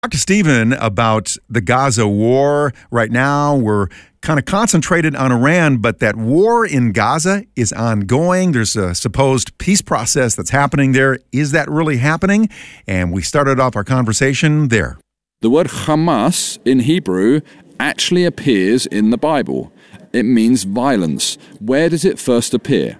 Talk to Stephen about the Gaza war. Right now, we're kind of concentrated on Iran, but that war in Gaza is ongoing. There's a supposed peace process that's happening there. Is that really happening? And we started off our conversation there. The word Hamas in Hebrew actually appears in the Bible. It means violence. Where does it first appear?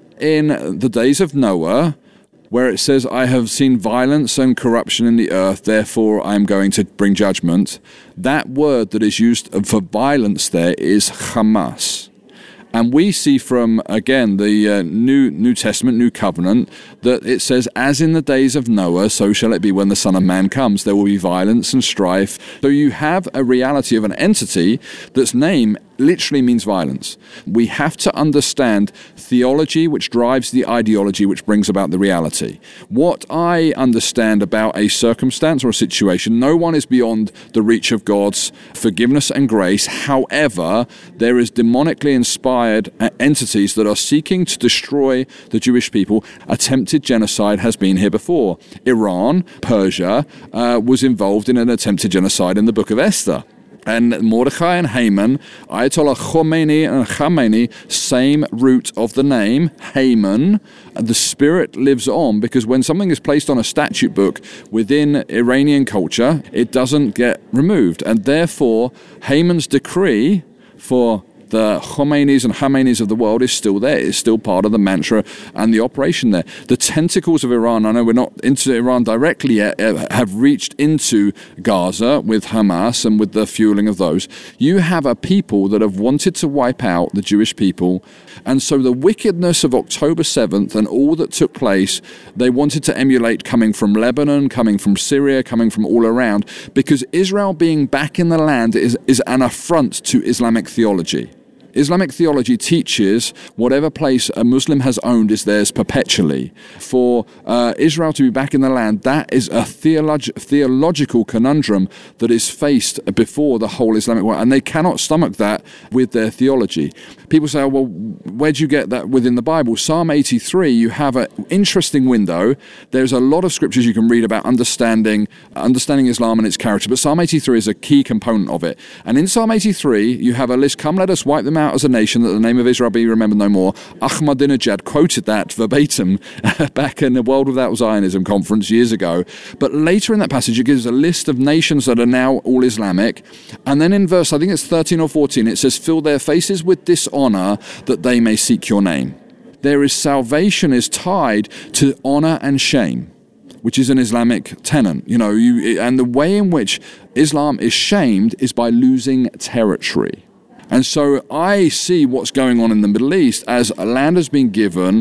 In the days of Noah, where it says, I have seen violence and corruption in the earth, therefore I am going to bring judgment. That word that is used for violence there is Hamas. And we see from, again, the New Testament, New Covenant, that it says, as in the days of Noah, so shall it be when the Son of Man comes. There will be violence and strife. So you have a reality of an entity that's name literally means violence. We have to understand theology, which drives the ideology, which brings about the reality. What I understand about a circumstance or a situation, no one is beyond the reach of God's forgiveness and grace. However, there is demonically inspired entities that are seeking to destroy the Jewish people. Attempted genocide has been here before. Iran, Persia, was involved in an attempted genocide in the book of Esther. And Mordechai and Haman, Ayatollah Khomeini and Khamenei, same root of the name, Haman. The spirit lives on because when something is placed on a statute book within Iranian culture, it doesn't get removed. And therefore, Haman's decree for the Khomeinis and Khameneis of the world is still there. It's still part of the mantra and the operation there. The tentacles of Iran, I know we're not into Iran directly yet, have reached into Gaza with Hamas and with the fueling of those. You have a people that have wanted to wipe out the Jewish people. And so the wickedness of October 7th and all that took place, they wanted to emulate coming from Lebanon, coming from Syria, coming from all around, because Israel being back in the land is an affront to Islamic theology. Islamic theology teaches whatever place a Muslim has owned is theirs perpetually. For Israel to be back in the land, that is a theological conundrum that is faced before the whole Islamic world, and they cannot stomach that with their theology. People say, well, where do you get that within the Bible? Psalm 83, you have an interesting window. There's a lot of scriptures you can read about understanding Islam and its character, but Psalm 83 is a key component of it. And in Psalm 83, you have a list, come let us wipe them out as a nation, that the name of Israel be remembered no more. Ahmadinejad quoted that verbatim back in the World Without Zionism conference years ago. But later in that passage, it gives a list of nations that are now all Islamic. And then in verse, I think it's 13 or 14, it says, fill their faces with dishonor that they may seek your name. There is salvation is tied to honor and shame, which is an Islamic tenet. And the way in which Islam is shamed is by losing territory. And so I see what's going on in the Middle East as a land has been given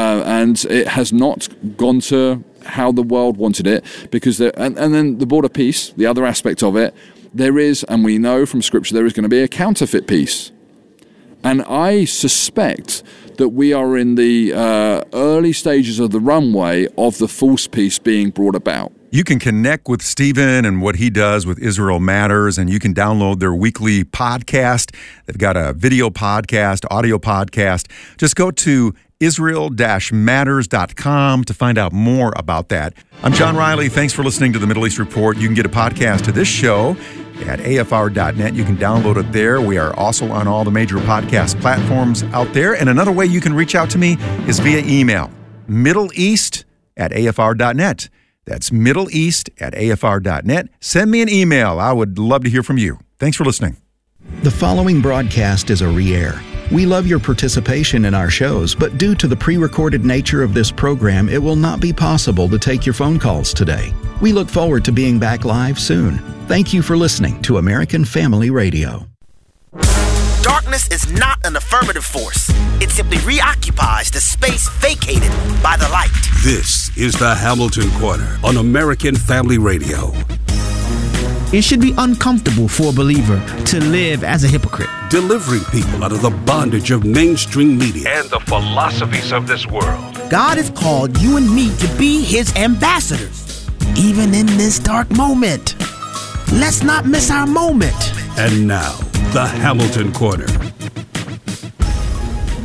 and it has not gone to how the world wanted it, because and then the border peace, the other aspect of it, there is, and we know from Scripture, there is going to be a counterfeit peace. And I suspect that we are in the early stages of the runway of the false peace being brought about. You can connect with Stephen and what he does with Israel Matters, and you can download their weekly podcast. They've got a video podcast, audio podcast. Just go to Israel-Matters.com to find out more about that. I'm John Riley. Thanks for listening to the Middle East Report. You can get a podcast of this show at afr.net. You can download it there. We are also on all the major podcast platforms out there. And another way you can reach out to me is via email, middleeast@afr.net. That's middleeast@afr.net. Send me an email. I would love to hear from you. Thanks for listening. The following broadcast is a re-air. We love your participation in our shows, but due to the pre-recorded nature of this program, it will not be possible to take your phone calls today. We look forward to being back live soon. Thank you for listening to American Family Radio. Darkness is not an affirmative force. It simply reoccupies the space vacated by the light. This is the Hamilton Corner on American Family Radio. It should be uncomfortable for a believer to live as a hypocrite. Delivering people out of the bondage of mainstream media and the philosophies of this world. God has called you and me to be His ambassadors, even in this dark moment. Let's not miss our moment. And now, the Hamilton Corner.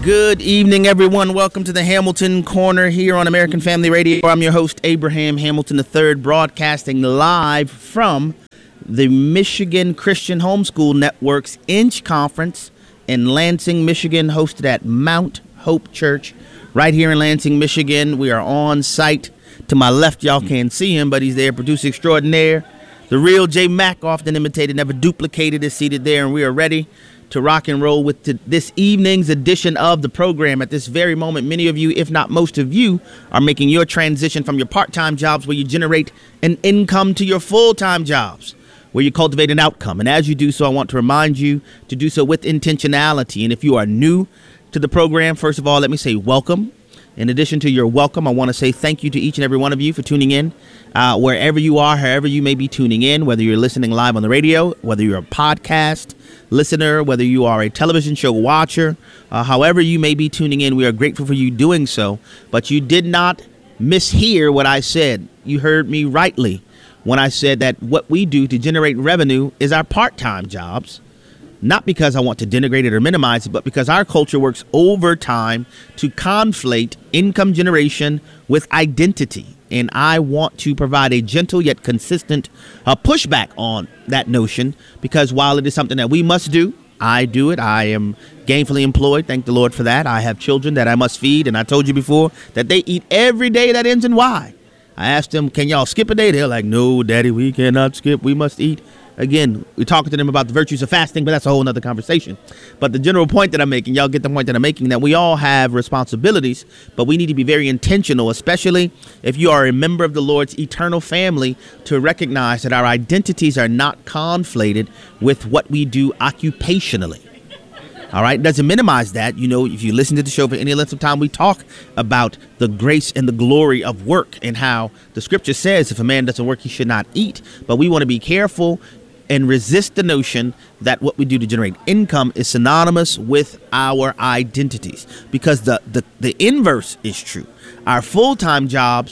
Good evening, everyone. Welcome to the Hamilton Corner here on American Family Radio. I'm your host, Abraham Hamilton III, broadcasting live from the Michigan Christian Homeschool Network's Inch Conference in Lansing, Michigan, hosted at Mount Hope Church right here in Lansing, Michigan. We are on site. To my left, y'all can't see him, but he's there, producer extraordinaire. The real J Mac, often imitated, never duplicated, is seated there, and we are ready to rock and roll with this evening's edition of the program. At this very moment, many of you, if not most of you, are making your transition from your part-time jobs where you generate an income to your full-time jobs where you cultivate an outcome. And as you do so, I want to remind you to do so with intentionality. And if you are new to the program, first of all, let me say welcome. In addition to your welcome, I want to say thank you to each and every one of you for tuning in. Wherever you are, however you may be tuning in, whether you're listening live on the radio, whether you're a podcast listener, whether you are a television show watcher, however you may be tuning in, we are grateful for you doing so. But you did not mishear what I said. You heard me rightly when I said that what we do to generate revenue is our part-time jobs. Not because I want to denigrate it or minimize it, but because our culture works overtime to conflate income generation with identity. And I want to provide a gentle yet consistent pushback on that notion, because while it is something that we must do, I do it. I am gainfully employed. Thank the Lord for that. I have children that I must feed. And I told you before that they eat every day that ends in Y. I asked them, can y'all skip a day? They're like, no, Daddy, we cannot skip. We must eat. Again, we're talking to them about the virtues of fasting, but that's a whole nother conversation. But the general point that I'm making, y'all get the point that I'm making, that we all have responsibilities, but we need to be very intentional, especially if you are a member of the Lord's eternal family, to recognize that our identities are not conflated with what we do occupationally. All right. Doesn't minimize that. You know, if you listen to the show for any length of time, we talk about the grace and the glory of work and how the scripture says if a man doesn't work, he should not eat. But we want to be careful and resist the notion that what we do to generate income is synonymous with our identities, because the inverse is true. Our full-time job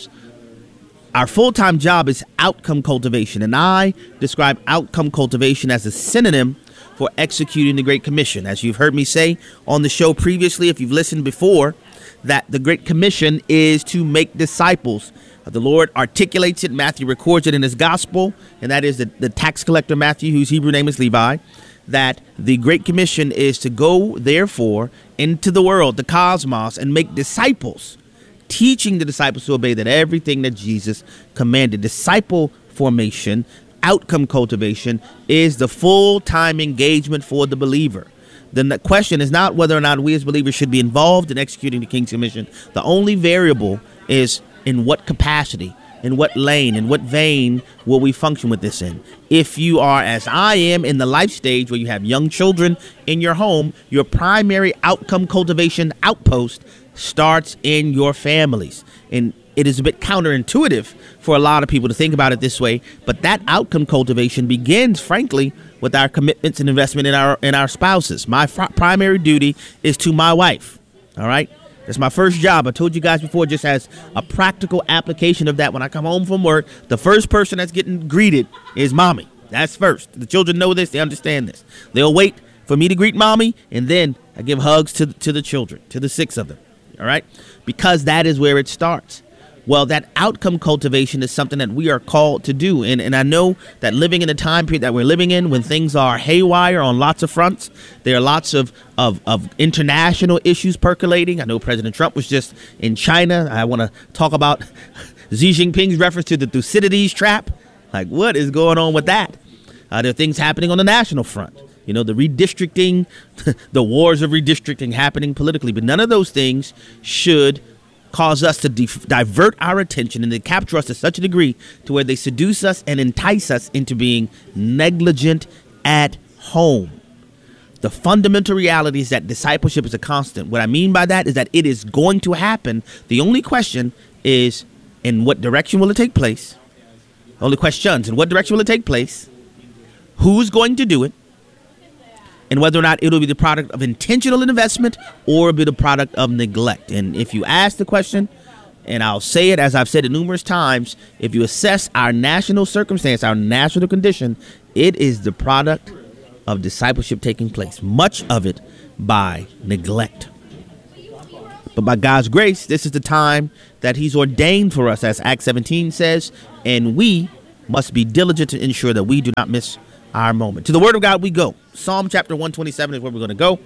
is outcome cultivation, and I describe outcome cultivation as a synonym for executing the Great Commission. As you've heard me say on the show previously, if you've listened before, that the Great Commission is to make disciples. The Lord articulates it. Matthew records it in his gospel, and that is the tax collector Matthew, whose Hebrew name is Levi, that the Great Commission is to go, therefore, into the world, the cosmos, and make disciples, teaching the disciples to obey that everything that Jesus commanded. Disciple formation, outcome cultivation, is the full-time engagement for the believer. Then the question is not whether or not we as believers should be involved in executing the King's Commission. The only variable is in what capacity, in what lane, in what vein will we function with this in. If you are, as I am, in the life stage where you have young children in your home, your primary outcome cultivation outpost starts in your families. And it is a bit counterintuitive for a lot of people to think about it this way, but that outcome cultivation begins, frankly, with our commitments and investment in our spouses. My primary duty is to my wife. All right. That's my first job. I told you guys before, just as a practical application of that. When I come home from work, the first person that's getting greeted is mommy. That's first. The children know this. They understand this. They'll wait for me to greet mommy, and then I give hugs to the children, to the 6 of them. All right. Because that is where it starts. Well, that outcome cultivation is something that we are called to do. And I know that living in the time period that we're living in, when things are haywire on lots of fronts, there are lots of international issues percolating. I know President Trump was just in China. I want to talk about Xi Jinping's reference to the Thucydides trap. Like, what is going on with that? There are things happening on the national front. You know, the redistricting, the wars of redistricting happening politically. But none of those things should cause us to divert our attention and to capture us to such a degree to where they seduce us and entice us into being negligent at home. The fundamental reality is that discipleship is a constant. What I mean by that is that it is going to happen. The only question is, in what direction will it take place? Only questions, in what direction will it take place? Who's going to do it? And whether or not it'll be the product of intentional investment or be the product of neglect. And if you ask the question, and I'll say it as I've said it numerous times, if you assess our national circumstance, our national condition, it is the product of discipleship taking place, much of it by neglect. But by God's grace, this is the time that he's ordained for us, as Acts 17 says, and we must be diligent to ensure that we do not miss our moment. To the word of God we go. Psalm chapter 127 is where we're going to go.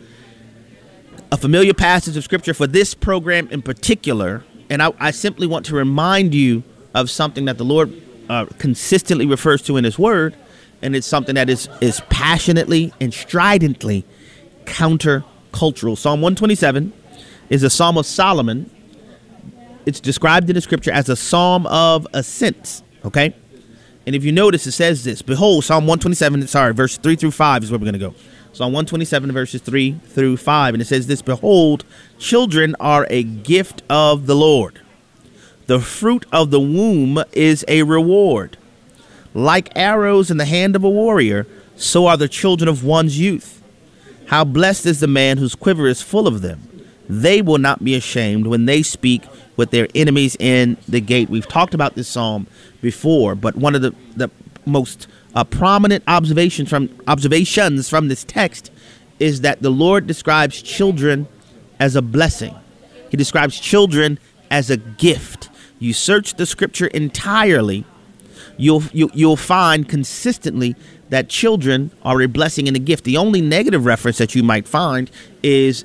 A familiar passage of scripture for this program in particular. And I simply want to remind you of something that the Lord consistently refers to in his word. And it's something that is passionately and stridently countercultural. Psalm 127 is a psalm of Solomon. It's described in the scripture as a psalm of ascents. Okay. And if you notice, it says this, behold, Psalm 127, verse 3 through 5 is where we're going to go. Psalm 127, verses 3 through 5. And it says this, behold, children are a gift of the Lord. The fruit of the womb is a reward. Like arrows in the hand of a warrior, so are the children of one's youth. How blessed is the man whose quiver is full of them. They will not be ashamed when they speak with their enemies in the gate. We've talked about this psalm before, but one of the most prominent observations from this text is that the Lord describes children as a blessing. He describes children as a gift. You search the scripture entirely, you'll find consistently that children are a blessing and a gift. The only negative reference that you might find is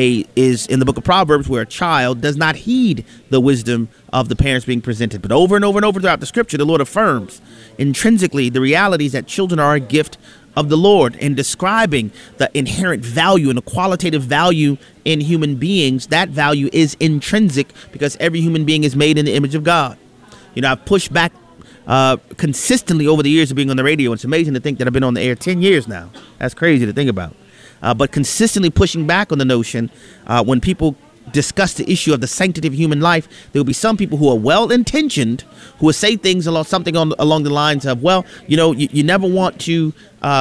in the book of Proverbs, where a child does not heed the wisdom of the parents being presented. But over and over and over throughout the scripture, the Lord affirms intrinsically the realities that children are a gift of the Lord, and describing the inherent value and the qualitative value in human beings. That value is intrinsic because every human being is made in the image of God. You know, I've pushed back consistently over the years of being on the radio. It's amazing to think that I've been on the air 10 years now. That's crazy to think about. But consistently pushing back on the notion when people discuss the issue of the sanctity of human life, there will be some people who are well-intentioned who will say things along the lines of, well, you know, you never want to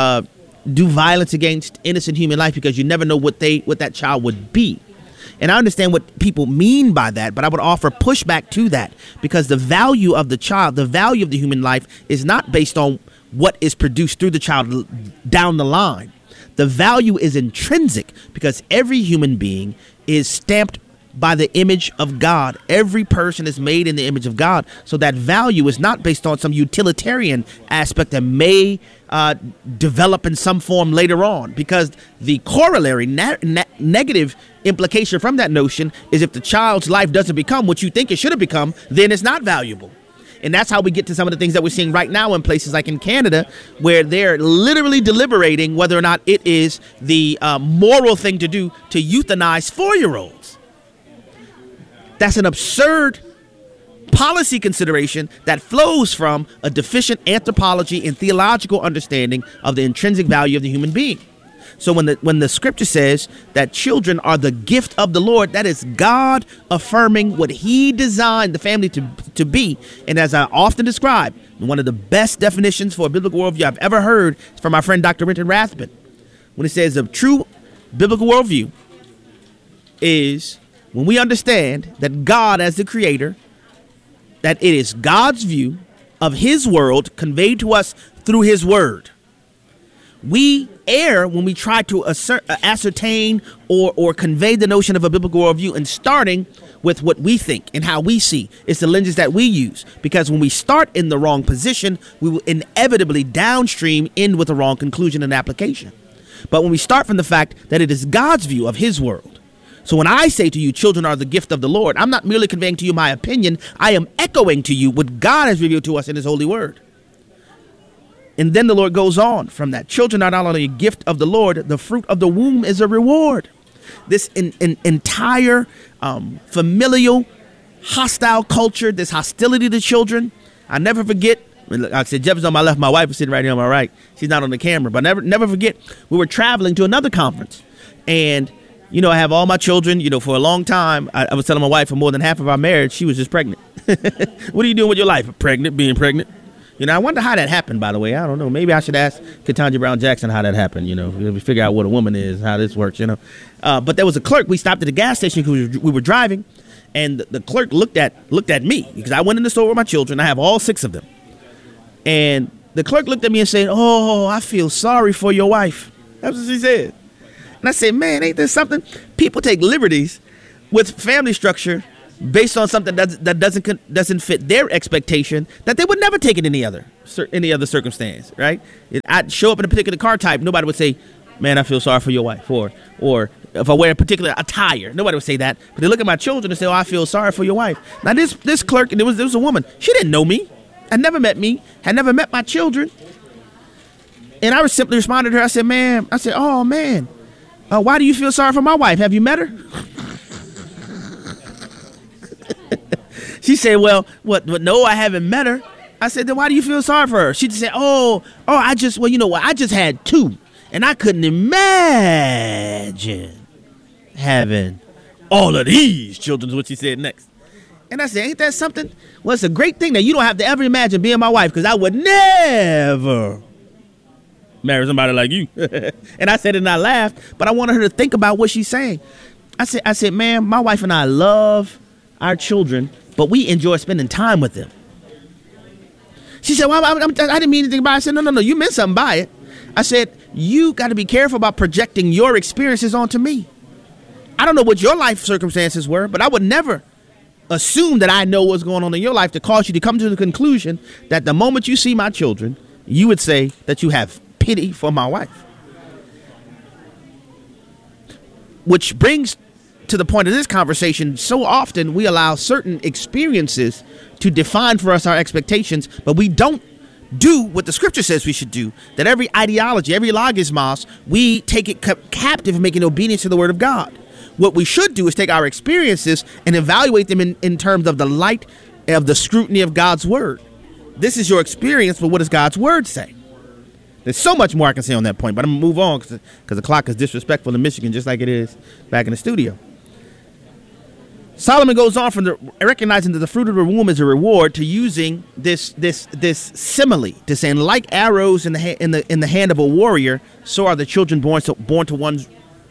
do violence against innocent human life because you never know what that child would be. And I understand what people mean by that, but I would offer pushback to that, because the value of the child, the value of the human life, is not based on what is produced through the child down the line. The value is intrinsic because every human being is stamped by the image of God. Every person is made in the image of God. So that value is not based on some utilitarian aspect that may develop in some form later on, because the corollary negative implication from that notion is if the child's life doesn't become what you think it should have become, then it's not valuable. And that's how we get to some of the things that we're seeing right now in places like in Canada, where they're literally deliberating whether or not it is the moral thing to do to euthanize 4-year-olds. That's an absurd policy consideration that flows from a deficient anthropology and theological understanding of the intrinsic value of the human being. So when the scripture says that children are the gift of the Lord, that is God affirming what he designed the family to be. And as I often describe, one of the best definitions for a biblical worldview I've ever heard is from my friend Dr. Renton Rathbun, when it says a true biblical worldview is when we understand that God, as the creator, that it is God's view of his world conveyed to us through his word. We err when we try to ascertain or convey the notion of a biblical worldview and starting with what we think and how we see. It's the lenses that we use, because when we start in the wrong position, we will inevitably downstream end with a wrong conclusion and application. But when we start from the fact that it is God's view of his world, so when I say to you, children are the gift of the Lord, I'm not merely conveying to you my opinion. I am echoing to you what God has revealed to us in his holy word. And then the Lord goes on from that. Children are not only a gift of the Lord, the fruit of the womb is a reward. This entire familial, hostile culture, this hostility to children. I never forget. Like I said, Jeff is on my left. My wife is sitting right here on my right. She's not on the camera. But never forget, we were traveling to another conference. And you know, I have all my children, you know, for a long time. I was telling my wife for more than half of our marriage, she was just pregnant. What are you doing with your life? Being pregnant. You know, I wonder how that happened, by the way. I don't know. Maybe I should ask Ketanji Brown Jackson how that happened, you know. We figure out what a woman is, how this works, you know. But there was a clerk. We stopped at the gas station because we were driving. And the clerk looked at me because I went in the store with my children. I have all 6 of them. And the clerk looked at me and said, "Oh, I feel sorry for your wife." That's what she said. And I said, man, ain't there something? People take liberties with family structure based on something that doesn't fit their expectation, that they would never take it any other circumstance, right? I'd show up in a particular car type, nobody would say, man, I feel sorry for your wife. Or if I wear a particular attire, nobody would say that. But they look at my children and say, oh, I feel sorry for your wife. Now, this clerk, and there was a woman. She didn't know me. Had never met me. Had never met my children. And I simply responded to her. I said, oh, man, why do you feel sorry for my wife? Have you met her? She said, well, what? No, I haven't met her. I said, then why do you feel sorry for her? She just said, I just had 2. And I couldn't imagine having all of these children, is what she said next. And I said, ain't that something? Well, it's a great thing that you don't have to ever imagine being my wife, because I would never marry somebody like you. And I said it and I laughed, but I wanted her to think about what she's saying. I said, ma'am, my wife and I love our children, but we enjoy spending time with them. She said, well, I didn't mean anything by it. I said, no, you meant something by it. I said, you got to be careful about projecting your experiences onto me. I don't know what your life circumstances were, but I would never assume that I know what's going on in your life to cause you to come to the conclusion that the moment you see my children, you would say that you have pity for my wife. Which brings to the point of this conversation, so often we allow certain experiences to define for us our expectations, but we don't do what the scripture says we should do, that every ideology, every logismos, we take it captive and make it obedience to the word of God. What we should do is take our experiences and evaluate them in terms of the light of the scrutiny of God's word. This is your experience, but what does God's word say? There's so much more I can say on that point, but I'm going to move on because the clock is disrespectful in Michigan, just like it is back in the studio. Solomon goes on from recognizing that the fruit of the womb is a reward to using this simile to saying, like arrows in the hand of a warrior, so are the children born to one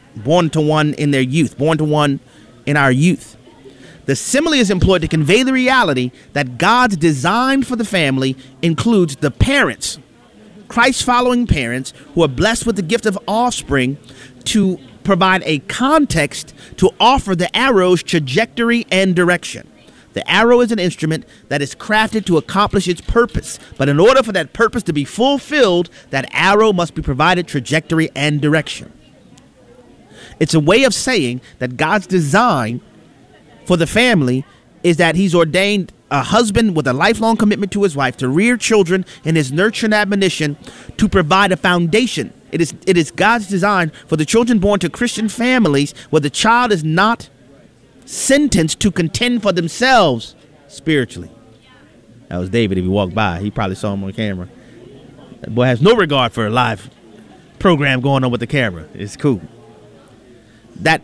in their youth, born to one in our youth. The simile is employed to convey the reality that God's design for the family includes the parents, Christ-following parents who are blessed with the gift of offspring, to provide a context to offer the arrow's trajectory and direction. The arrow is an instrument that is crafted to accomplish its purpose, but in order for that purpose to be fulfilled, that arrow must be provided trajectory and direction. It's a way of saying that God's design for the family is that he's ordained a husband with a lifelong commitment to his wife to rear children in his nurture and admonition, to provide a foundation. It is God's design for the children born to Christian families where the child is not sentenced to contend for themselves spiritually. That was David. If he walked by, he probably saw him on camera. That boy has no regard for a live program going on with the camera. It's cool. That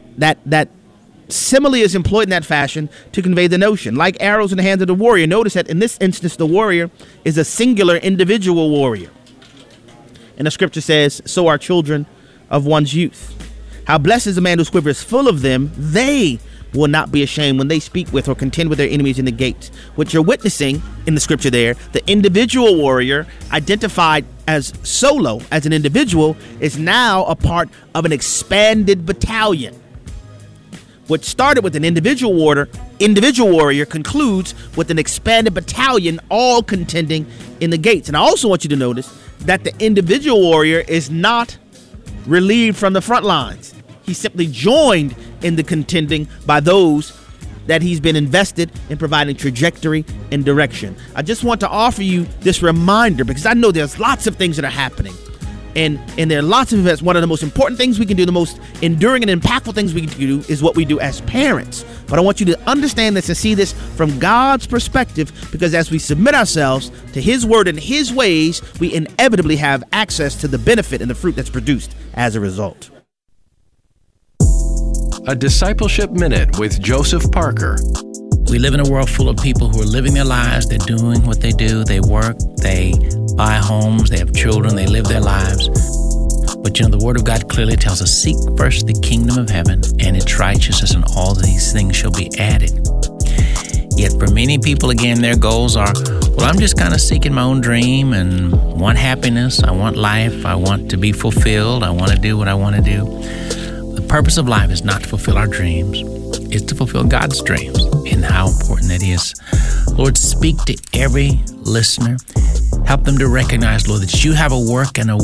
simile is employed in that fashion to convey the notion. Like arrows in the hands of the warrior. Notice that in this instance, the warrior is a singular individual warrior. And the scripture says, so are children of one's youth. How blessed is the man whose quiver is full of them. They will not be ashamed when they speak with or contend with their enemies in the gates. What you're witnessing in the scripture there, the individual warrior identified as solo, as an individual, is now a part of an expanded battalion. What started with an individual warrior concludes with an expanded battalion, all contending in the gates. And I also want you to notice that the individual warrior is not relieved from the front lines. He's simply joined in the contending by those that he's been invested in providing trajectory and direction. I just want to offer you this reminder because I know there's lots of things that are happening. And there are lots of events. One of the most important things we can do, the most enduring and impactful things we can do is what we do as parents. But I want you to understand this and see this from God's perspective, because as we submit ourselves to his word and his ways, we inevitably have access to the benefit and the fruit that's produced as a result. A Discipleship Minute with Joseph Parker. We live in a world full of people who are living their lives. They're doing what they do. They work. They buy homes. They have children. They live their lives. But the Word of God clearly tells us, seek first the kingdom of heaven and its righteousness, and all these things shall be added. Yet for many people, again, their goals are, well, I'm just kind of seeking my own dream and want happiness. I want life. I want to be fulfilled. I want to do what I want to do. The purpose of life is not to fulfill our dreams. is to fulfill God's dreams, and how important that is. Lord, speak to every listener. Help them to recognize, Lord, that you have a work and a